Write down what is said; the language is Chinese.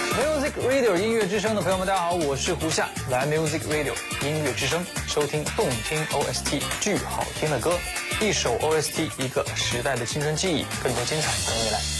Music Radio 音乐之声的朋友们，大家好，我是胡夏，来 Music Radio 音乐之声，收听动听 OST， 巨好听的歌，一首 OST， 一个时代的青春记忆，更多精彩等你来。